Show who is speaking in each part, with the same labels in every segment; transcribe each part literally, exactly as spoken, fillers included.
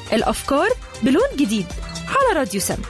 Speaker 1: الأفكار بلون جديد على راديو سم.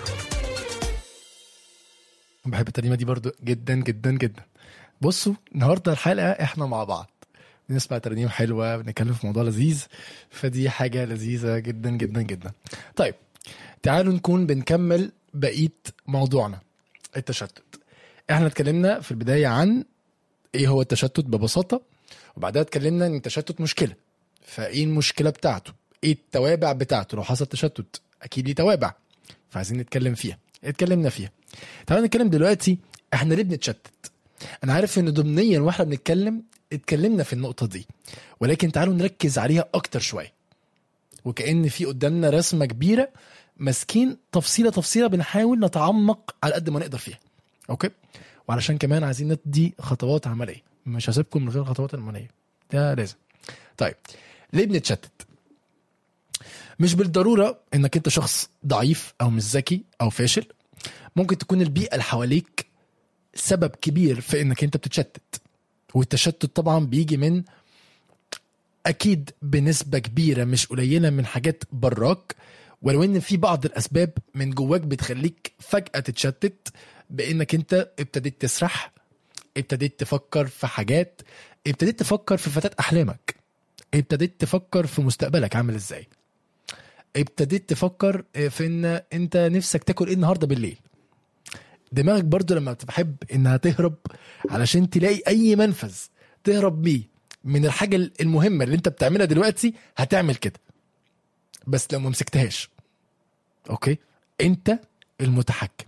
Speaker 2: بحب الترنيمة دي برضو جدا جدا جدا. بصوا النهاردة الحلقة احنا مع بعض بنسمع ترنيم حلوة، بنتكلم في موضوع لذيذ، فدي حاجة لذيذة جدا جدا جدا. طيب تعالوا نكون بنكمل بقية موضوعنا التشتت. احنا اتكلمنا في البداية عن ايه هو التشتت ببساطة، وبعدها اتكلمنا ان التشتت مشكلة، فايه المشكلة بتاعته، ايه التوابع بتاعته. لو حصل تشتت اكيد ليه توابع، فعايزين نتكلم فيها. اتكلمنا فيها. تعالوا نتكلم دلوقتي احنا ليه بنتشتت. انا عارف ان ضمنيا واحنا بنتكلم اتكلمنا في النقطة دي، ولكن تعالوا نركز عليها اكتر شوية، وكأن في قدامنا رسمة كبيرة مسكين تفصيلة تفصيلة بنحاول نتعمق على قد ما نقدر فيها. اوكي، وعلشان كمان عايزين ندي خطوات عملية، مش هسيبكم من غير خطوات عملية، ده لازم. طيب ليه بنتشتت؟ مش بالضرورة انك انت شخص ضعيف او مش ذكي او فاشل. ممكن تكون البيئة اللي حواليك سبب كبير في انك انت بتتشتت، والتشتت طبعا بيجي من اكيد بنسبة كبيرة مش قليلة من حاجات براك، ولو ان في بعض الاسباب من جواك بتخليك فجأة تتشتت، بانك انت ابتديت تسرح، ابتديت تفكر في حاجات، ابتديت تفكر في فتاة احلامك، ابتديت تفكر في مستقبلك عامل ازاي، ابتديت تفكر في ان انت نفسك تاكل ايه النهارده بالليل. دماغك برضو لما بتحب انها تهرب علشان تلاقي اي منفذ تهرب بيه من الحاجة المهمة اللي انت بتعملها دلوقتي، هتعمل كده بس لو ما مسكتهاش. اوكي، انت المتحكم،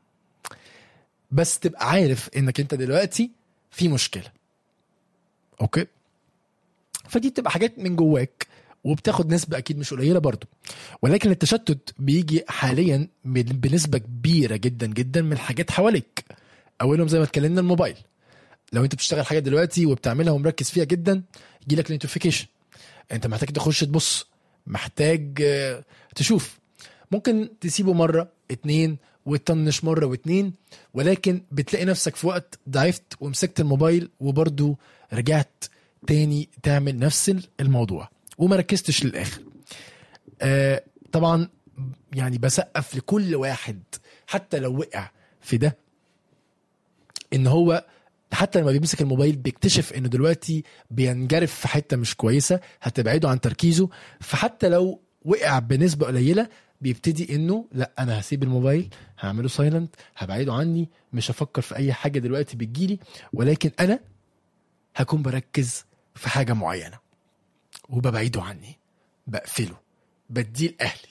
Speaker 2: بس تبقى عارف انك انت دلوقتي في مشكلة. اوكي، فدي بتبقى حاجات من جواك وبتاخد نسبة أكيد مش قليلة برضو، ولكن التشتت بيجي حاليا بنسبة كبيرة جدا جدا من الحاجات حواليك. أولهم زي ما اتكلمنا الموبايل. لو انت بتشتغل حاجة دلوقتي وبتعملها ومركز فيها جدا، يجيلك النوتيفيكيشن، انت محتاج تخش تبص، محتاج تشوف. ممكن تسيبه مرة اتنين وتطنش مرة واتنين، ولكن بتلاقي نفسك في وقت ضعفت ومسكت الموبايل وبرضو رجعت تاني تعمل نفس الموضوع وما ركزتش للآخر. آه طبعا يعني بسقف لكل واحد حتى لو وقع في ده، ان هو حتى لما بيمسك الموبايل بيكتشف انه دلوقتي بينجرف في حتة مش كويسة هتبعده عن تركيزه، فحتى لو وقع بنسبة قليلة بيبتدي انه لا، انا هسيب الموبايل، هعمله سايلنت، هبعده عني، مش هفكر في اي حاجة دلوقتي بتجيلي، ولكن انا هكون بركز في حاجة معينة وببعيده عني، بقفله، بديه لأهلي.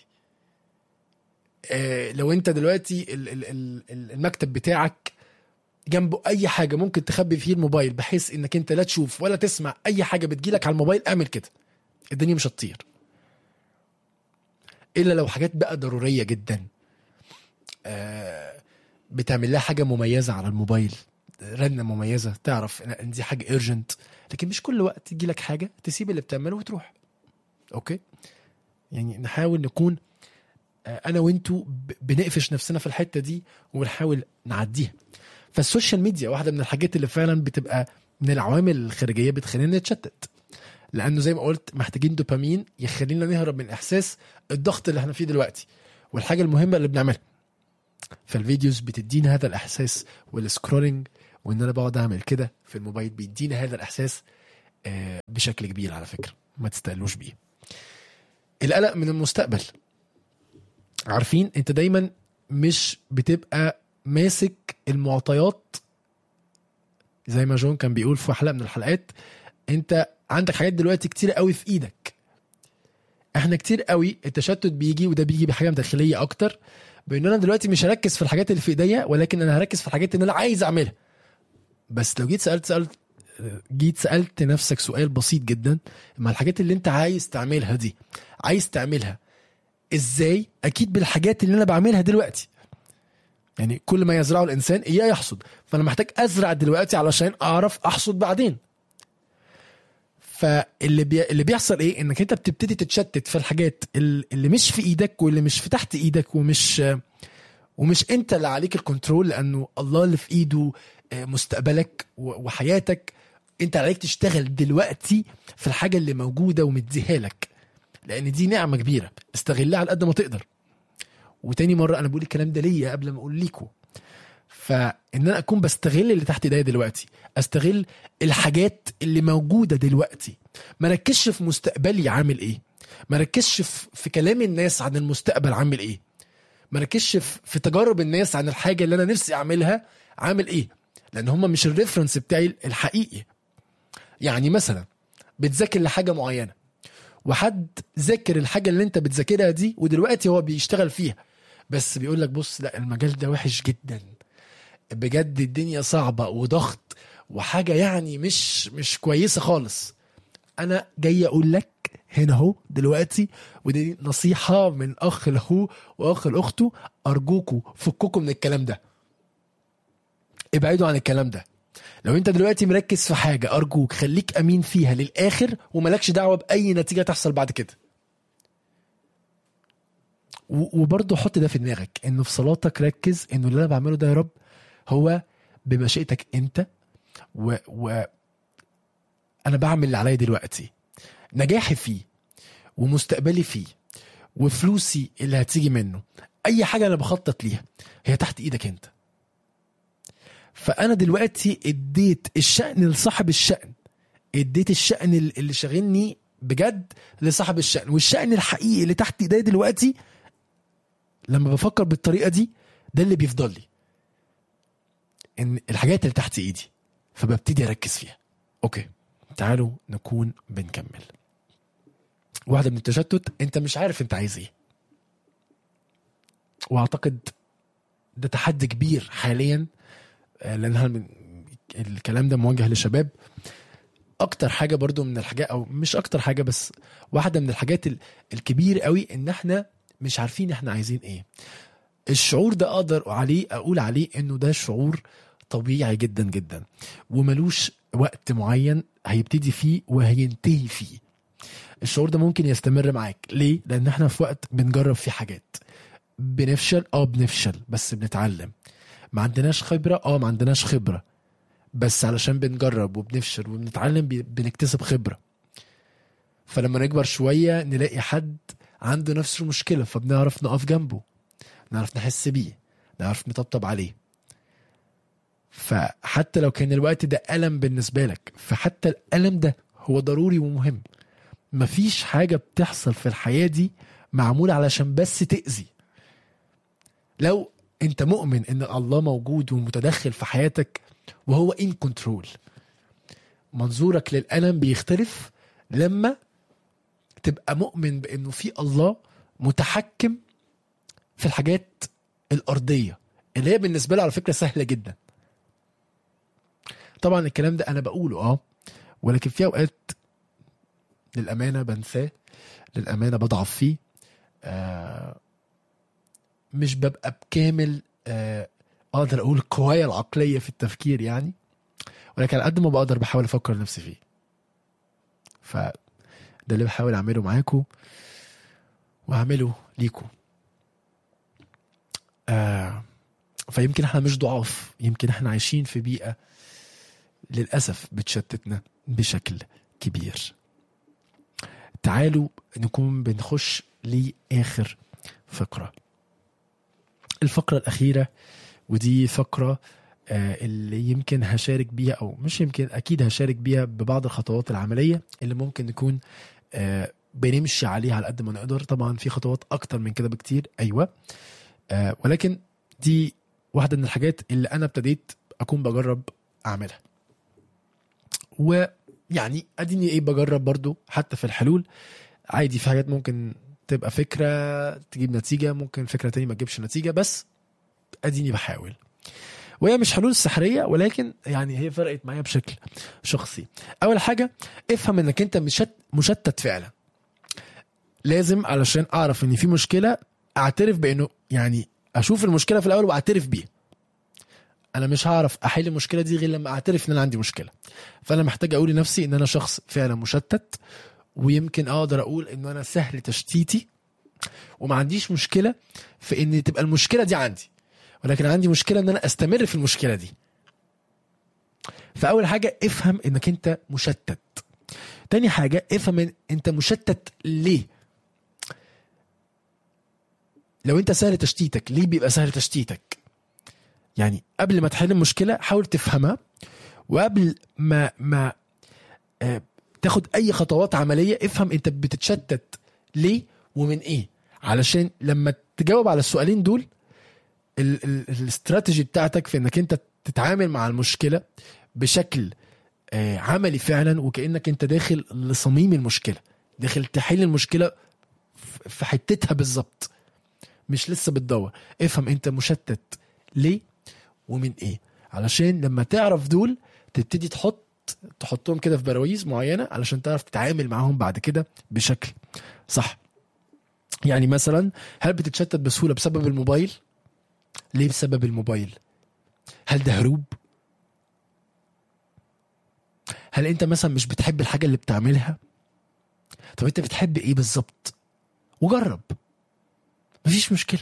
Speaker 2: آه لو انت دلوقتي ال- ال- ال- المكتب بتاعك جنبه اي حاجة ممكن تخبي فيه الموبايل بحيث انك انت لا تشوف ولا تسمع اي حاجة بتجيلك على الموبايل، اعمل كده، الدنيا مش هتطير. الا لو حاجات بقى ضرورية جدا، آه بتعمل لها حاجة مميزة على الموبايل، رنة مميزة تعرف ان دي حاجة urgent، لكن مش كل وقت تجيلك حاجة تسيب اللي بتعمله وتروح. اوكي، يعني نحاول نكون انا وانتو بنقفش نفسنا في الحتة دي ونحاول نعديها. فالسوشيال ميديا واحدة من الحاجات اللي فعلا بتبقى من العوامل الخارجية بتخلينا نتشتت، لانه زي ما قلت محتاجين دوبامين يخلينا نهرب من احساس الضغط اللي احنا فيه دلوقتي والحاجة المهمة اللي بنعملها. فالفيديوز بتدينا هذا الاحساس، والسكرولينج وان انا بقعد اعمل كده في الموبايل بيدينا هذا الاحساس بشكل كبير. على فكرة ما تستقلوش بيه. القلق من المستقبل، عارفين انت دايما مش بتبقى ماسك المعطيات، زي ما جون كان بيقول في حلقة من الحلقات، انت عندك حاجات دلوقتي كتير قوي في ايدك. احنا كتير قوي التشتت بيجي، وده بيجي بحاجة داخلية اكتر، بان انا دلوقتي مش هركز في الحاجات اللي في ايديا، ولكن انا هركز في الحاجات اللي انا عايز اعملها. بس لو جيت سألت سألت جيت سألت نفسك سؤال بسيط جدا، ما الحاجات اللي انت عايز تعملها دي عايز تعملها ازاي؟ اكيد بالحاجات اللي انا بعملها دلوقتي. يعني كل ما يزرعه الانسان اياه يحصد، فانا محتاج ازرع دلوقتي علشان اعرف احصد بعدين. فاللي بي... اللي بيحصل ايه؟ انك انت بتبتدي تتشتت في الحاجات اللي مش في ايدك واللي مش في تحت ايدك، ومش ومش انت اللي عليك الكنترول، لانه الله اللي في ايده مستقبلك وحياتك. انت عليك تشتغل دلوقتي في الحاجة اللي موجودة ومديها لك، لان دي نعمه كبيره، استغلها على قد ما تقدر. وتاني مره انا بقول الكلام ده ليا قبل ما اقول ليكوا، فان انا اكون بستغل اللي تحت ايديا دلوقتي، استغل الحاجات اللي موجوده دلوقتي، ما ركزش في مستقبلي عامل ايه، ما ركزش في كلام الناس عن المستقبل عامل ايه، ما ركزش في تجارب الناس عن الحاجه اللي انا نفسي اعملها عامل ايه، لان هم مش الريفرنس بتاعي الحقيقي. يعني مثلا بتذاكر لحاجه معينه، وحد ذاكر الحاجه اللي انت بتذاكرها دي ودلوقتي هو بيشتغل فيها، بس بيقول لك بص لا المجال ده وحش جدا بجد، الدنيا صعبه وضغط وحاجه يعني مش مش كويسه خالص. انا جاي اقول لك هنا اهو دلوقتي، ودي نصيحه من اخ له واخ لاخته، ارجوكوا فككوا من الكلام ده، ابعدوا عن الكلام ده. لو انت دلوقتي مركز في حاجه ارجوك خليك امين فيها للاخر، وملكش دعوه باي نتيجه تحصل بعد كده. وبرضه حط ده في دماغك، انه في صلاتك ركز انه اللي انا بعمله ده يا رب هو بمشيئتك انت، و, و... انا بعمل اللي عليا دلوقتي، نجاحي فيه ومستقبلي فيه وفلوسي اللي هتيجي منه، اي حاجه انا بخطط ليها هي تحت ايدك انت. فانا دلوقتي اديت الشأن لصاحب الشأن، اديت الشأن اللي شاغلني بجد لصاحب الشأن، والشأن الحقيقي اللي تحت ايدي دلوقتي لما بفكر بالطريقه دي ده اللي بيفضل لي، ان الحاجات اللي تحت ايدي فببتدي اركز فيها. اوكي تعالوا نكون بنكمل. واحدة من التشتت، انت مش عارف انت عايز ايه، واعتقد ده تحدي كبير حاليا، لان الكلام ده موجه للشباب. اكتر حاجة برضو من الحاجات، او مش اكتر حاجة بس واحدة من الحاجات الكبير قوي، ان احنا مش عارفين احنا عايزين ايه. الشعور ده اقدر عليه اقول عليه انه ده شعور طبيعي جدا جدا، وملوش وقت معين هيبتدي فيه وهينتهي فيه. الشعور ده ممكن يستمر معاك ليه؟ لان احنا في وقت بنجرب فيه حاجات، بنفشل اه بنفشل بس بنتعلم، ما عندناش خبرة اه ما عندناش خبرة، بس علشان بنجرب وبنفشل وبنتعلم بنكتسب خبرة. فلما نكبر شوية نلاقي حد عنده نفس المشكلة، فبنعرف نقف جنبه، نعرف نحس بيه، نعرف نطبطب عليه. فحتى لو كان الوقت ده ألم بالنسبة لك، فحتى الألم ده هو ضروري ومهم. مفيش حاجة بتحصل في الحياة دي معمولة علشان بس تأذي. لو انت مؤمن ان الله موجود ومتدخل في حياتك وهو in control، منظورك للألم بيختلف لما تبقى مؤمن بانه في الله متحكم في الحاجات الأرضية اللي هي بالنسبة له على فكرة سهلة جدا. طبعا الكلام ده انا بقوله اه ولكن في اوقات للأمانة بنساه، للأمانة بضعف فيه، آه مش ببقى بكامل آه اقدر اقول القوايا العقلية في التفكير يعني، ولكن على قد ما بقدر بحاول افكر نفسي فيه. فده اللي بحاول اعمله معاكم واعمله ليكم. آه فيمكن احنا مش ضعاف، يمكن احنا عايشين في بيئة للأسف بتشتتنا بشكل كبير. تعالوا نكون بنخش لآخر فقرة، الفقرة الأخيرة، ودي فقرة آه اللي يمكن هشارك بيها، أو مش يمكن أكيد هشارك بيها ببعض الخطوات العملية اللي ممكن نكون آه بنمشي عليها على قد ما نقدر. طبعا في خطوات أكتر من كده بكتير أيوة، آه ولكن دي واحدة من الحاجات اللي أنا ابتديت أكون بجرب أعملها. ويعني أديني إيه بجرب برضو حتى في الحلول عادي. في حاجات ممكن تبقى فكرة تجيب نتيجة، ممكن فكرة تانية ما تجيبش نتيجة، بس أديني بحاول. وهي مش حلول سحرية، ولكن يعني هي فرقت معايا بشكل شخصي. أول حاجة افهم إنك أنت مشت مشتت فعلا. لازم علشان أعرف إن في مشكلة أعترف بإنه يعني أشوف المشكلة في الأول وأعترف بيها. أنا مش هعرف أحل المشكلة دي غير لما أعترف إن أنا عندي مشكلة. فأنا محتاج أقول لنفسي إن أنا شخص فعلا مشتت، ويمكن أقدر أقول إن أنا سهل تشتيتي، وما عنديش مشكلة في إن تبقى المشكلة دي عندي، ولكن عندي مشكلة إن أنا أستمر في المشكلة دي. فأول حاجة افهم إنك أنت مشتت. تاني حاجة افهم إن أنت مشتت ليه. لو انت سهل تشتيتك، ليه بيبقى سهل تشتيتك؟ يعني قبل ما تحل المشكلة حاول تفهمها، وقبل ما ما آه تاخد اي خطوات عملية افهم انت بتتشتت ليه ومن ايه، علشان لما تجاوب على السؤالين دول الاستراتيجي بتاعتك في انك انت تتعامل مع المشكلة بشكل آه عملي فعلا، وكأنك انت داخل لصميم المشكلة، داخل تحل المشكلة في حتتها بالظبط، مش لسه بتدور. افهم انت مشتت ليه ومن ايه، علشان لما تعرف دول تبتدي تحط تحطهم كده في براويز معينة علشان تعرف تتعامل معاهم بعد كده بشكل صح. يعني مثلا هل بتتشتت بسهولة بسبب الموبايل؟ ليه بسبب الموبايل؟ هل ده هروب؟ هل انت مثلا مش بتحب الحاجة اللي بتعملها؟ طب انت بتحب ايه بالظبط؟ وجرب، مفيش مشكلة.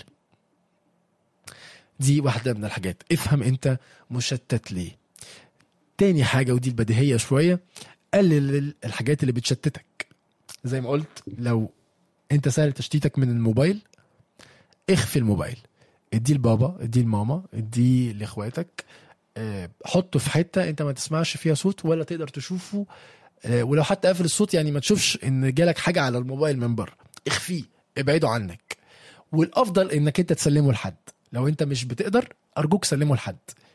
Speaker 2: دي واحدة من الحاجات، افهم انت مشتت ليه. تاني حاجة ودي البديهية شوية، قلل الحاجات اللي بتشتتك. زي ما قلت لو انت سهل تشتيتك من الموبايل، اخفي الموبايل، ادي لبابا، ادي لماما، ادي لاخواتك، اه حطه في حتة انت ما تسمعش فيها صوت ولا تقدر تشوفه، اه ولو حتى قافل الصوت يعني ما تشوفش ان جالك حاجة على الموبايل من بره، اخفيه، ابعده عنك. والافضل انك انت تسلمه لحد، لو انت مش بتقدر ارجوك سلمه لحد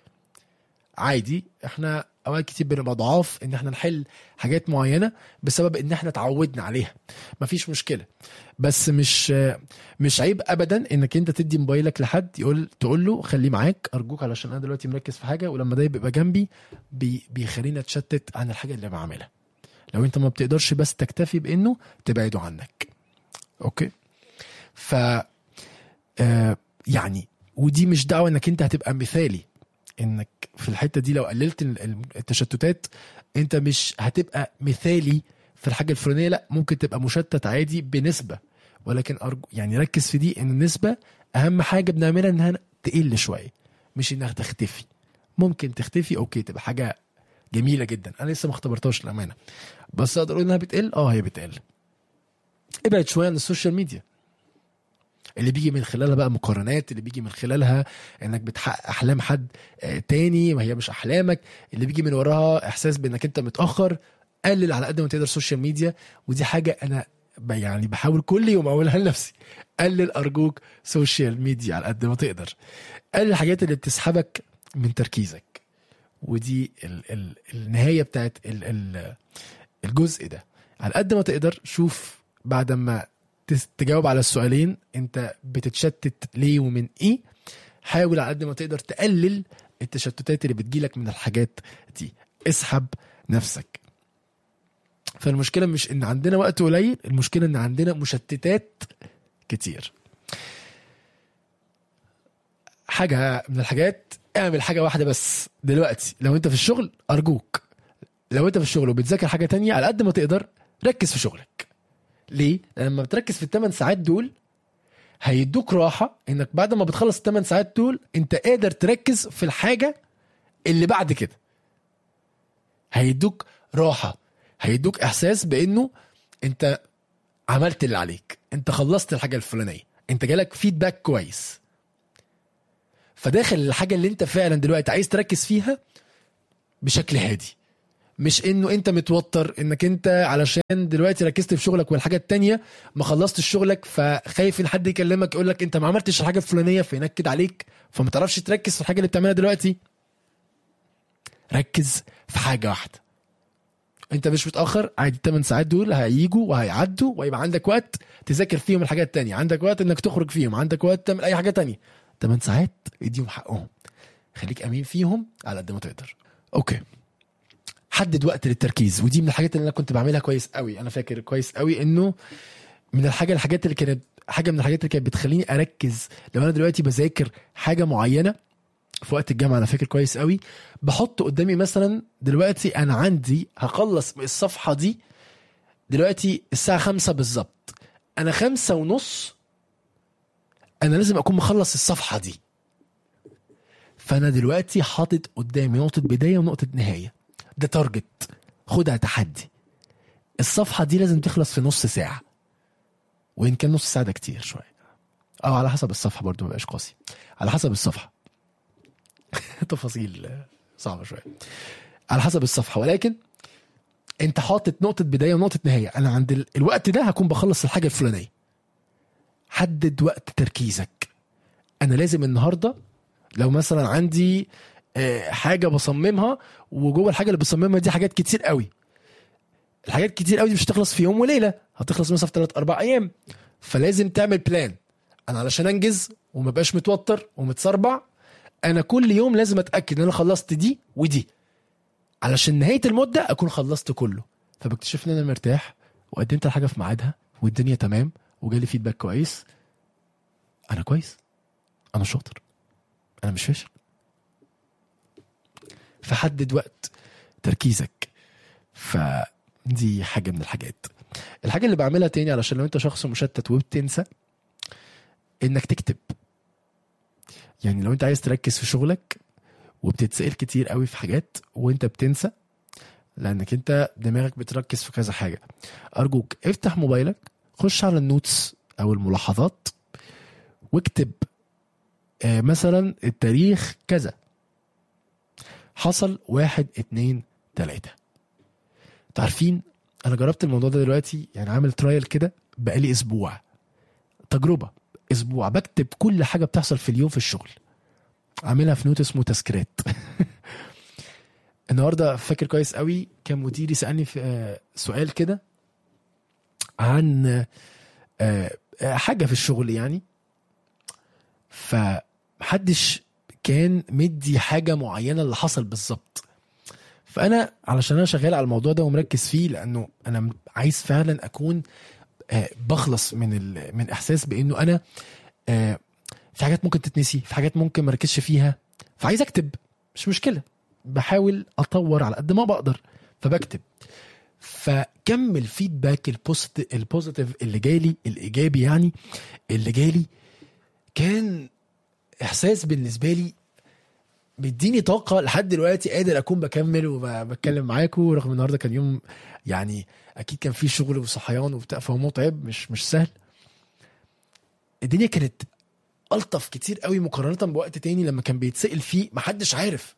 Speaker 2: عادي. احنا اوقات كتير بنبقى ضعاف ان احنا نحل حاجات معينة بسبب ان احنا تعودنا عليها، مفيش مشكلة، بس مش مش عيب ابدا انك انت تدي موبايلك لحد يقول تقول له خليه معاك ارجوك علشان انا دلوقتي مركز في حاجة، ولما ده يبقى جنبي بي بيخلينا تشتت عن الحاجة اللي بعملها. لو انت ما بتقدرش بس تكتفي بانه تبعده عنك. اوكي، ف آه يعني ودي مش دعوة انك انت هتبقى مثالي، انك في الحتة دي لو قللت التشتتات انت مش هتبقى مثالي في الحاجة الفلانية، لا ممكن تبقى مشتت عادي بنسبة، ولكن أرجو يعني ركز في دي ان النسبة اهم حاجة بنعملها انها تقل شوية، مش انها تختفي. ممكن تختفي اوكي تبقى حاجة جميلة جدا، انا لسه ما اختبرتهاش الامانة، بس اقدر اقول انها بتقل. اه هي بتقل. ابعد شوية عن السوشيال ميديا اللي بيجي من خلالها بقى مقارنات، اللي بيجي من خلالها انك بتحقق احلام حد تاني وهي مش احلامك، اللي بيجي من وراها احساس بانك انت متاخر. قلل على قد ما تقدر السوشيال ميديا، ودي حاجه انا يعني بحاول كل يوم اقولها لنفسي، قلل ارجوك سوشيال ميديا على قد ما تقدر. قلل الحاجات اللي بتسحبك من تركيزك، ودي ال ال النهايه بتاعت ال ال الجزء ده. على قد ما تقدر شوف بعد ما تجاوب على السؤالين انت بتتشتت ليه ومن ايه، حاول على قد ما تقدر تقلل التشتتات اللي بتجيلك من الحاجات دي، اسحب نفسك. فالمشكلة مش ان عندنا وقت قليل، المشكلة ان عندنا مشتتات كتير. حاجة من الحاجات، اعمل حاجة واحدة بس دلوقتي. لو انت في الشغل ارجوك، لو انت في الشغل وبتذاكر حاجة تانية على قد ما تقدر ركز في شغلك. ليه؟ لما بتركز في الثمان ساعات دول هيدوك راحة انك بعد ما بتخلص الثمان ساعات دول انت قادر تركز في الحاجة اللي بعد كده. هيدوك راحة، هيدوك احساس بانه انت عملت اللي عليك، انت خلصت الحاجة الفلانية، انت جالك فيدباك كويس، فداخل الحاجة اللي انت فعلا دلوقتي عايز تركز فيها بشكل هادي. مش انه انت متوتر انك انت علشان دلوقتي ركزت في شغلك والحاجة التانية ما خلصت شغلك، فخايف ان حد يكلمك يقولك انت ما عملتش الحاجة الفلانية فينكد عليك فما تعرفش تركز في الحاجة اللي بتعملها دلوقتي. ركز في حاجة واحدة، انت مش متأخر عادي، الثمان ساعات دول هييجوا وهيعدوا ويبقى عندك وقت تذاكر فيهم الحاجات التانية، عندك وقت انك تخرج فيهم، عندك وقت تعمل اي حاجة تانية. ثمان ساعات اديهم حقهم، خليك امين فيهم على قد ما تقدر. اوكي، حدد وقت للتركيز، ودي من الحاجات اللي انا كنت بعملها كويس قوي. انا فاكر كويس قوي انه من الحاجه الحاجات اللي كانت حاجه من الحاجات اللي كانت بتخليني اركز. لو انا دلوقتي بذاكر حاجه معينه في وقت الجامعه، انا فاكر كويس قوي بحط قدامي مثلا دلوقتي انا عندي هخلص الصفحه دي دلوقتي الساعه خمسة بالظبط، انا خمسة ونص انا لازم اكون مخلص الصفحه دي. فانا دلوقتي حاطط قدامي نقطه بدايه ونقطه نهايه، ده تارجت، خدها تحدي. الصفحة دي لازم تخلص في نص ساعة، وإن كان نص ساعة ده كتير شوية، او على حسب الصفحه برضو، مبقاش قاسي، على حسب الصفحه. تفاصيل صعبه شويه، على حسب الصفحه. ولكن انت حاطط نقطه بدايه ونقطه نهايه. انا عند ال... الوقت ده هكون بخلص الحاجه الفلانيه. حدد وقت تركيزك. انا لازم النهارده لو مثلا عندي حاجه بصممها، وجوه الحاجه اللي بصممها دي حاجات كتير قوي، الحاجات كتير قوي دي مش هتخلص في يوم وليله، هتخلص مثلا في ثلاثة أربعة ايام. فلازم تعمل بلان. انا علشان انجز وما بقاش متوتر ومتسربع، انا كل يوم لازم اتاكد ان انا خلصت دي ودي، علشان نهايه المده اكون خلصت كله. فبكتشف ان انا مرتاح وقدمت الحاجه في ميعادها والدنيا تمام وجالي فيدباك كويس. انا كويس، انا شاطر، انا مش فاشل. فحدد وقت تركيزك. فدي حاجه من الحاجات. الحاجه اللي بعملها تاني علشان لو انت شخص مشتت وبتنسى، انك تكتب. يعني لو انت عايز تركز في شغلك وبتتسأل كتير قوي في حاجات وانت بتنسى، لانك انت دماغك بتركز في كذا حاجه، ارجوك افتح موبايلك، خش على النوتس او الملاحظات واكتب آه مثلا التاريخ كذا، حصل واحد اتنين تلاتة. تعرفين انا جربت الموضوع ده دلوقتي، يعني عامل ترايل كده بقالي اسبوع، تجربة اسبوع بكتب كل حاجة بتحصل في اليوم في الشغل، عاملها في نوت اسمه تذكيرات. النهاردة فاكر كويس قوي كان مديري سألني في آه سؤال كده عن آه حاجة في الشغل يعني، فمحدش كان مدي حاجة معينة اللي حصل بالظبط. فأنا علشان أنا شغال على الموضوع ده ومركز فيه، لأنه أنا عايز فعلا أكون آه بخلص من من إحساس بأنه أنا آه في حاجات ممكن تتنسي، في حاجات ممكن مركزش فيها، فعايز أكتب. مش مشكلة، بحاول أطور على قد ما بقدر فبكتب. فكم الفيدباك البوزيتيف اللي جالي، الإيجابي يعني اللي جالي، كان إحساس بالنسبة لي بيديني طاقة لحد دلوقتي قادر أكون بكمل وبتكلم معاكم، رغم النهاردة كان يوم يعني أكيد كان فيه شغل وصحيان وبتاع، فهو متعب، مش مش سهل. الدنيا كانت ألطف كتير قوي مقارنة بوقت تاني لما كان بيتسأل فيه محدش عارف،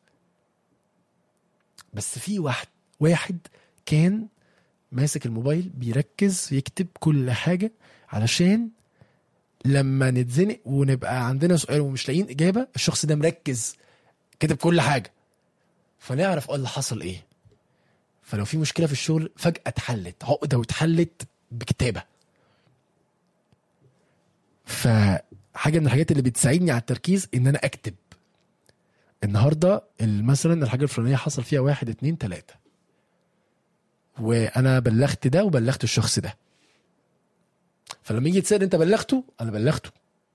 Speaker 2: بس في واحد واحد كان ماسك الموبايل بيركز يكتب كل حاجة، علشان لما نتزنق ونبقى عندنا سؤال ومش لاقيين إجابة، الشخص ده مركز كتب كل حاجة، فنعرف اللي حصل إيه. فلو في مشكلة في الشغل فجأة اتحلت، عقدة واتحلت بكتابة. فحاجة من الحاجات اللي بتساعدني على التركيز إن أنا أكتب النهاردة مثلا الحاجة الفلانية حصل فيها واحد اتنين تلاتة، وأنا بلغت ده وبلغت الشخص ده. فلما يجي تسأل أنت بلغته، أنا بلغته.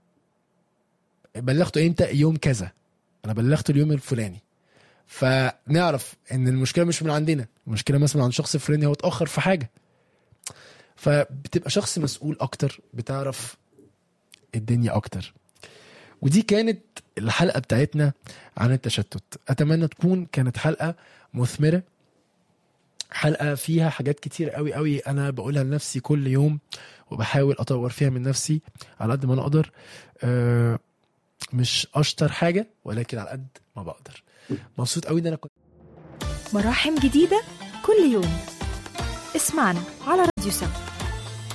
Speaker 2: بلغته إمتى؟ يوم كذا، أنا بلغته اليوم الفلاني. فنعرف إن المشكلة مش من عندنا، المشكلة مثلا عن شخص فلاني هو اتأخر في حاجة. فبتبقى شخص مسؤول أكتر، بتعرف الدنيا أكتر. ودي كانت الحلقة بتاعتنا عن التشتت. أتمنى تكون كانت حلقة مثمرة، حلقة فيها حاجات كتير قوي قوي أنا بقولها لنفسي كل يوم وبحاول أطور فيها من نفسي على قد ما أنا أقدر. أه مش أشطر حاجة، ولكن على قد ما بقدر. مبسوط قوي إن أنا كنت
Speaker 1: مراحم جديدة كل يوم. اسمعنا على راديو سم.